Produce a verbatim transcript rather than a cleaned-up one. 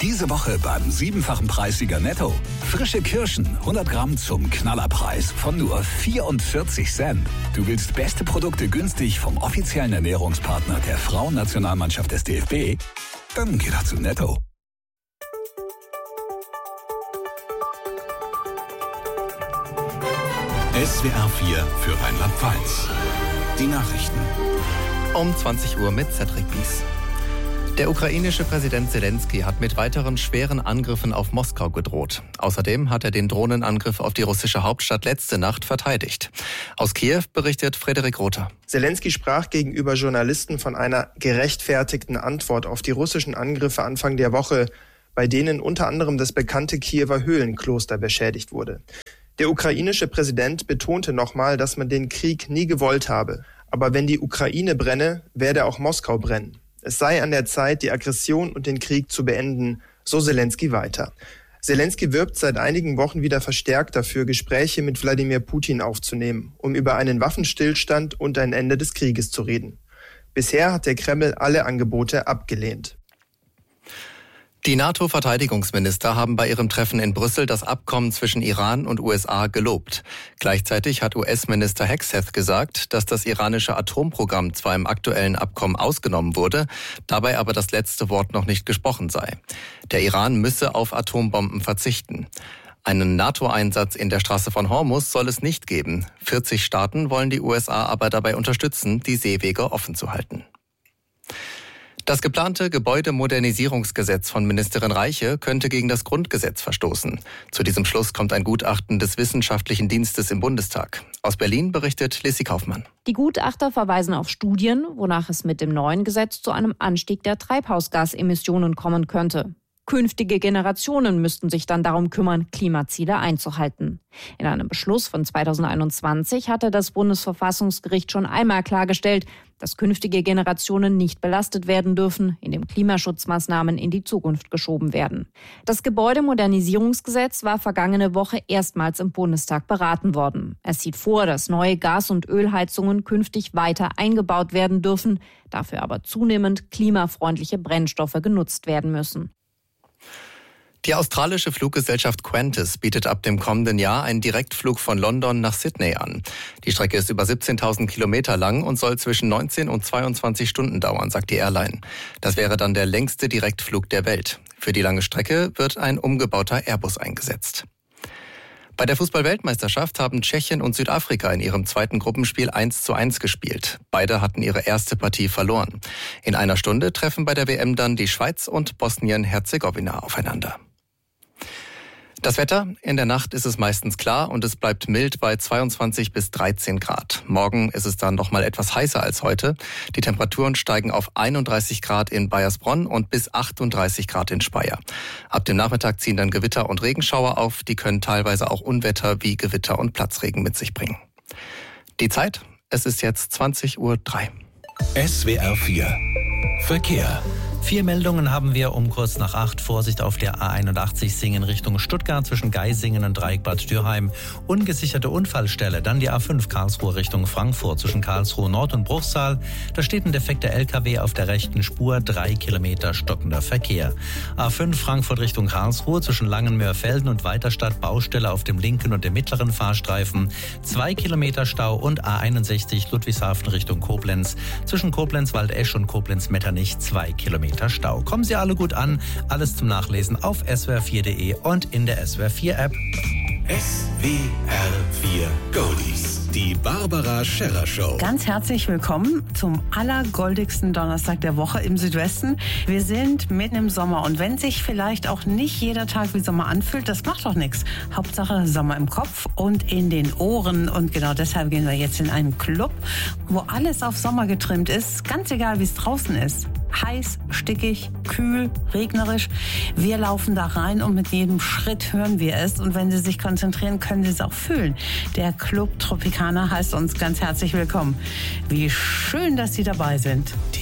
Diese Woche beim siebenfachen Preissieger Netto. Frische Kirschen, hundert Gramm zum Knallerpreis von nur vierundvierzig Cent. Du willst beste Produkte günstig vom offiziellen Ernährungspartner der Frauennationalmannschaft des D F B? Dann geh doch zu Netto. S W R vier für Rheinland-Pfalz. Die Nachrichten. Um zwanzig Uhr mit Cedric Bies. Der ukrainische Präsident Zelensky hat mit weiteren schweren Angriffen auf Moskau gedroht. Außerdem hat er den Drohnenangriff auf die russische Hauptstadt letzte Nacht verteidigt. Aus Kiew berichtet Frederik Rother. Zelensky sprach gegenüber Journalisten von einer gerechtfertigten Antwort auf die russischen Angriffe Anfang der Woche, bei denen unter anderem das bekannte Kiewer Höhlenkloster beschädigt wurde. Der ukrainische Präsident betonte nochmal, dass man den Krieg nie gewollt habe. Aber wenn die Ukraine brenne, werde auch Moskau brennen. Es sei an der Zeit, die Aggression und den Krieg zu beenden, so Zelensky weiter. Zelensky wirbt seit einigen Wochen wieder verstärkt dafür, Gespräche mit Wladimir Putin aufzunehmen, um über einen Waffenstillstand und ein Ende des Krieges zu reden. Bisher hat der Kreml alle Angebote abgelehnt. Die NATO-Verteidigungsminister haben bei ihrem Treffen in Brüssel das Abkommen zwischen Iran und U S A gelobt. Gleichzeitig hat U S-Minister Hegseth gesagt, dass das iranische Atomprogramm zwar im aktuellen Abkommen ausgenommen wurde, dabei aber das letzte Wort noch nicht gesprochen sei. Der Iran müsse auf Atombomben verzichten. Einen NATO-Einsatz in der Straße von Hormuz soll es nicht geben. vierzig Staaten wollen die U S A aber dabei unterstützen, die Seewege offen zu halten. Das geplante Gebäudemodernisierungsgesetz von Ministerin Reiche könnte gegen das Grundgesetz verstoßen. Zu diesem Schluss kommt ein Gutachten des Wissenschaftlichen Dienstes im Bundestag. Aus Berlin berichtet Lissi Kaufmann. Die Gutachter verweisen auf Studien, wonach es mit dem neuen Gesetz zu einem Anstieg der Treibhausgasemissionen kommen könnte. Künftige Generationen müssten sich dann darum kümmern, Klimaziele einzuhalten. In einem Beschluss von zweitausendeinundzwanzig hatte das Bundesverfassungsgericht schon einmal klargestellt, dass künftige Generationen nicht belastet werden dürfen, indem Klimaschutzmaßnahmen in die Zukunft geschoben werden. Das Gebäudemodernisierungsgesetz war vergangene Woche erstmals im Bundestag beraten worden. Es sieht vor, dass neue Gas- und Ölheizungen künftig weiter eingebaut werden dürfen, dafür aber zunehmend klimafreundliche Brennstoffe genutzt werden müssen. Die australische Fluggesellschaft Qantas bietet ab dem kommenden Jahr einen Direktflug von London nach Sydney an. Die Strecke ist über siebzehntausend Kilometer lang und soll zwischen neunzehn und zweiundzwanzig Stunden dauern, sagt die Airline. Das wäre dann der längste Direktflug der Welt. Für die lange Strecke wird ein umgebauter Airbus eingesetzt. Bei der Fußball-Weltmeisterschaft haben Tschechien und Südafrika in ihrem zweiten Gruppenspiel eins zu eins gespielt. Beide hatten ihre erste Partie verloren. In einer Stunde treffen bei der W M dann die Schweiz und Bosnien-Herzegowina aufeinander. Das Wetter: In der Nacht ist es meistens klar und es bleibt mild bei zweiundzwanzig bis dreizehn Grad. Morgen ist es dann noch mal etwas heißer als heute. Die Temperaturen steigen auf einunddreißig Grad in Baiersbronn und bis achtunddreißig Grad in Speyer. Ab dem Nachmittag ziehen dann Gewitter und Regenschauer auf. Die können teilweise auch Unwetter wie Gewitter und Platzregen mit sich bringen. Die Zeit: Es ist jetzt zwanzig Uhr drei. S W R vier Verkehr. Vier Meldungen haben wir um kurz nach acht. Vorsicht auf der A einundachtzig Singen Richtung Stuttgart zwischen Geisingen und Dreieckbad Dürheim. Ungesicherte Unfallstelle. Dann die A fünf Karlsruhe Richtung Frankfurt zwischen Karlsruhe Nord und Bruchsal. Da steht ein defekter L K W auf der rechten Spur. Drei Kilometer stockender Verkehr. A fünf Frankfurt Richtung Karlsruhe zwischen Langenmöhrfelden und Weiterstadt. Baustelle auf dem linken und dem mittleren Fahrstreifen. Zwei Kilometer Stau. Und A einundsechzig Ludwigshafen Richtung Koblenz zwischen Koblenz-Waldesch und Koblenz-Metternich. Zwei Kilometer Stau. Kommen Sie alle gut an. Alles zum Nachlesen auf S W R vier punkt de und in der S W R vier App. S W R vier Goldies. Die Barbara Scherrer Show. Ganz herzlich willkommen zum allergoldigsten Donnerstag der Woche im Südwesten. Wir sind mitten im Sommer und wenn sich vielleicht auch nicht jeder Tag wie Sommer anfühlt, das macht doch nichts. Hauptsache Sommer im Kopf und in den Ohren und genau deshalb gehen wir jetzt in einen Club, wo alles auf Sommer getrimmt ist, ganz egal wie es draußen ist. Heiß, stickig, kühl, regnerisch. Wir laufen da rein und mit jedem Schritt hören wir es. Und wenn Sie sich konzentrieren, können Sie es auch fühlen. Der Club Tropicana heißt uns ganz herzlich willkommen. Wie schön, dass Sie dabei sind.